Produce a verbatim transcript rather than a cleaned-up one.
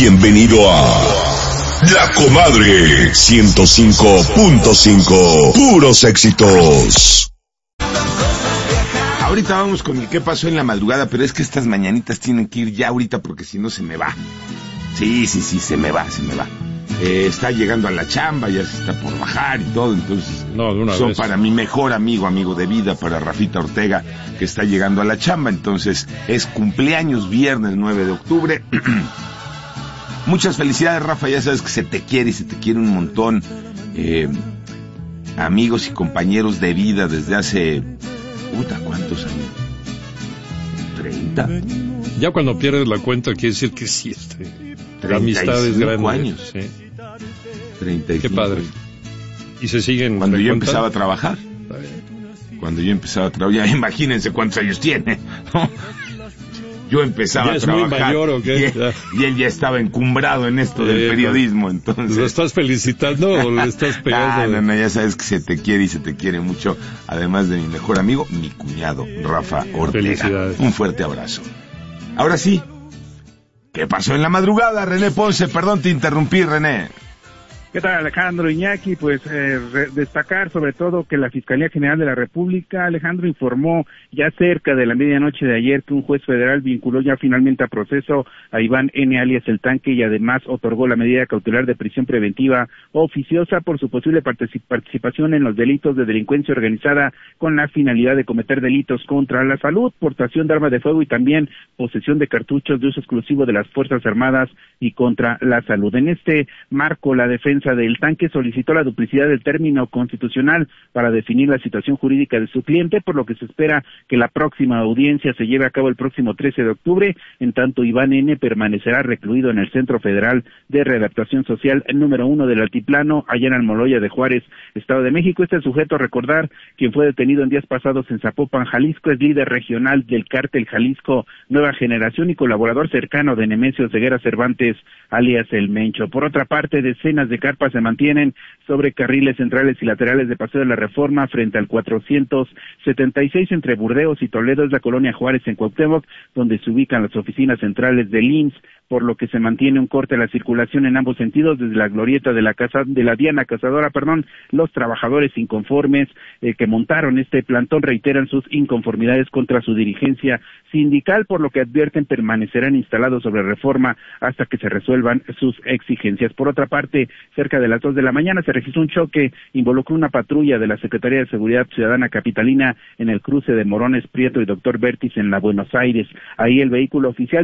Bienvenido a La Comadre ciento cinco punto cinco. Puros éxitos. Ahorita vamos con el qué pasó en la madrugada, pero es que estas mañanitas tienen que ir ya ahorita porque si no se me va. Sí, sí, sí, se me va, se me va. Eh, está llegando a la chamba, ya se está por bajar y todo, entonces no, de una son vez. Para mi mejor amigo, amigo de vida, para Rafita Ortega, que está llegando a la chamba, entonces es cumpleaños viernes nueve de octubre. Muchas felicidades, Rafa, ya sabes que se te quiere y se te quiere un montón. Eh, amigos y compañeros de vida desde hace... Puta, ¿cuántos años? ¿treinta? Ya cuando pierdes la cuenta quiere decir que sí, este, la amistad es grande. años. Sí. treinta y cinco. Qué padre. Y se siguen. Cuando yo empezaba a trabajar. Cuando yo empezaba a trabajar, ya imagínense cuántos años tiene, ¿no? Yo empezaba ¿Ya es a trabajar muy mayor o qué? Y, él, y él ya estaba encumbrado en esto del eh, periodismo, entonces... ¿Lo estás felicitando o le estás pegando? Ah, no, no, ya sabes que se te quiere y se te quiere mucho, además de mi mejor amigo, mi cuñado, Rafa Ortega. Felicidades. Un fuerte abrazo. Ahora sí, ¿qué pasó en la madrugada, René Ponce? Perdón, te interrumpí, René. ¿Qué tal, Alejandro Iñaki? Pues eh, re- destacar sobre todo que la Fiscalía General de la República, Alejandro, informó ya cerca de la medianoche de ayer que un juez federal vinculó ya finalmente a proceso a Iván N. alias El Tanque y además otorgó la medida cautelar de prisión preventiva oficiosa por su posible particip- participación en los delitos de delincuencia organizada con la finalidad de cometer delitos contra la salud, portación de armas de fuego y también posesión de cartuchos de uso exclusivo de las Fuerzas Armadas y contra la salud. En este marco, la defensa del Tanque solicitó la duplicidad del término constitucional para definir la situación jurídica de su cliente, por lo que se espera que la próxima audiencia se lleve a cabo el próximo trece de octubre, en tanto Iván N. permanecerá recluido en el Centro Federal de Readaptación Social número uno del Altiplano, allá en Almoloya de Juárez, Estado de México. Este sujeto, recordar, quien fue detenido en días pasados en Zapopan, Jalisco, es líder regional del Cártel Jalisco Nueva Generación y colaborador cercano de Nemesio Ceguera Cervantes, alias El Mencho. Por otra parte, decenas de carpas se mantienen sobre carriles centrales y laterales de Paseo de la Reforma frente al cuatrocientos setenta y seis entre Burdeos y Toledo, es la colonia Juárez en Cuauhtémoc, donde se ubican las oficinas centrales del I M S S, por lo que se mantiene un corte a la circulación en ambos sentidos desde la glorieta de la casa de la Diana Cazadora, perdón. Los trabajadores inconformes eh, que montaron este plantón reiteran sus inconformidades contra su dirigencia sindical, por lo que advierten permanecerán instalados sobre Reforma hasta que se resuelvan sus exigencias. Por otra parte, cerca de las dos de la mañana se registró un choque, involucró una patrulla de la Secretaría de Seguridad Ciudadana Capitalina en el cruce de Morones Prieto y Doctor Vértiz en la Buenos Aires. Ahí el vehículo oficial